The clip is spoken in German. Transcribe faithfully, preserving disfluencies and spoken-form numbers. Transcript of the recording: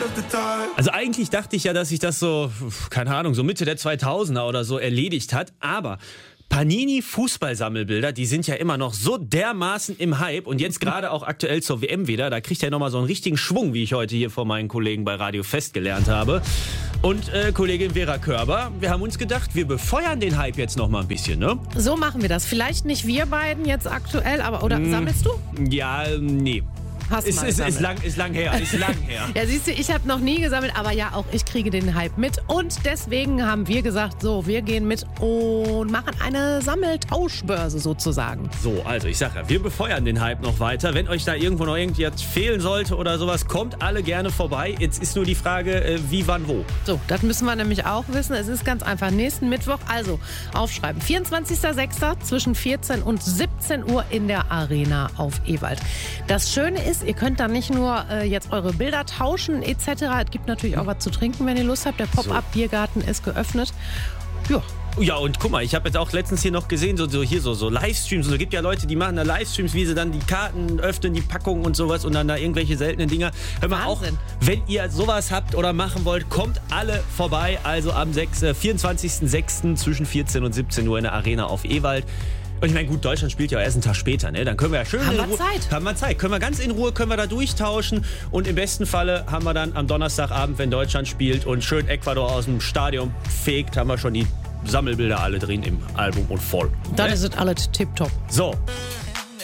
Also eigentlich dachte ich ja, dass sich das so, keine Ahnung, so Mitte der zweitausender oder so erledigt hat, aber Panini-Fußballsammelbilder, die sind ja immer noch so dermaßen im Hype und jetzt gerade auch aktuell zur W M wieder, da kriegt er nochmal so einen richtigen Schwung, wie ich heute hier von meinen Kollegen bei Radio Fest gelernt habe. Und äh, Kollegin Vera Körber, wir haben uns gedacht, wir befeuern den Hype jetzt noch mal ein bisschen, ne? So machen wir das. Vielleicht nicht wir beiden jetzt aktuell, aber oder hm, sammelst du? Ja, nee. Hast ist, ist, ist, lang, ist lang her, ist lang her. Ja, siehst du, ich habe noch nie gesammelt, aber ja, auch ich kriege den Hype mit. Und deswegen haben wir gesagt, so, wir gehen mit und machen eine Sammeltauschbörse sozusagen. So, also ich sage ja, wir befeuern den Hype noch weiter. Wenn euch da irgendwo noch irgendwas fehlen sollte oder sowas, kommt alle gerne vorbei. Jetzt ist nur die Frage, wie, wann, wo. So, das müssen wir nämlich auch wissen. Es ist ganz einfach nächsten Mittwoch. Also aufschreiben. vierundzwanzigster sechster zwischen vierzehn und siebzehn Uhr in der Arena auf Ewald. Das Schöne ist, ihr könnt dann nicht nur äh, jetzt eure Bilder tauschen et cetera. Es gibt natürlich auch was zu trinken, wenn ihr Lust habt. Der Pop-Up-Biergarten ist geöffnet. Ja. Ja, und guck mal, ich habe jetzt auch letztens hier noch gesehen, so, so hier so, so Livestreams. Es gibt ja Leute, die machen da Livestreams, wie sie dann die Karten öffnen, die Packungen und sowas und dann da irgendwelche seltenen Dinger. Hör mal auch, wenn ihr sowas habt oder machen wollt, kommt alle vorbei. Also am vierundzwanzigster sechster zwischen vierzehn und siebzehn Uhr in der Arena auf Ewald. Und ich meine, gut, Deutschland spielt ja erst einen Tag später, ne? Dann können wir ja schön haben in wir Ruhe, Zeit. Haben wir Zeit. Können wir ganz in Ruhe, können wir da durchtauschen. Und im besten Falle haben wir dann am Donnerstagabend, wenn Deutschland spielt und schön Ecuador aus dem Stadion fegt, haben wir schon die Sammelbilder alle drin im Album und voll. Dann ne? ist es alles tipptopp. So,